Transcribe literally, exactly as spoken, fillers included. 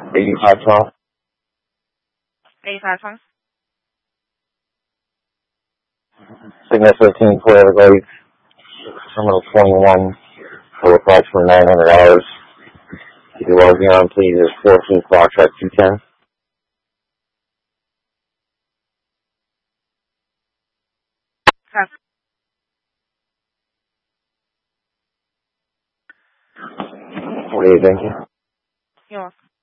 eighty-five twelve. eighty-five twelve. Signal fifteen, Port Everglades. Terminal twenty-one for approximately nine hundred dollars. If you're logging on, please, is fourteen Foxtrot two ten. What do you think? You're welcome.